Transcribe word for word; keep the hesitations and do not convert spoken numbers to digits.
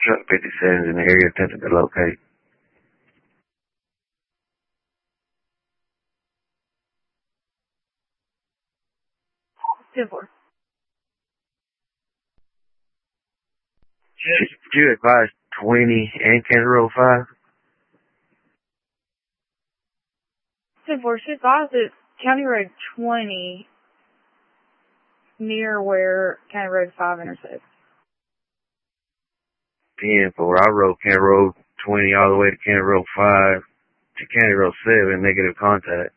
Truck fifty-seven is in the area attempted to locate. ten four. Could you advise twenty and County Road five? ten four, she advised it's County Road twenty near where County Road five intersects. ten four, I rode County Road twenty all the way to County Road five to County Road seven, negative contact.